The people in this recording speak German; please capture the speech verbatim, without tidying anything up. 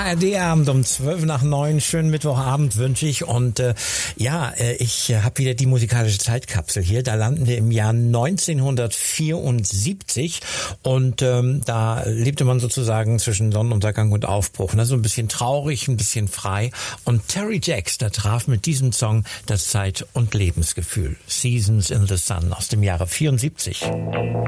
A R D-Abend um zwölf nach neun. Schönen Mittwochabend wünsche ich. Und äh, ja, äh, ich äh, habe wieder die musikalische Zeitkapsel hier. Da landen wir im Jahr neunzehnhundertvierundsiebzig. Und ähm, da lebte man sozusagen zwischen Sonnenuntergang und Aufbruch. Ne? So ein bisschen traurig, ein bisschen frei. Und Terry Jacks, der traf mit diesem Song das Zeit- und Lebensgefühl. Seasons in the Sun aus dem Jahre vierundsiebzig.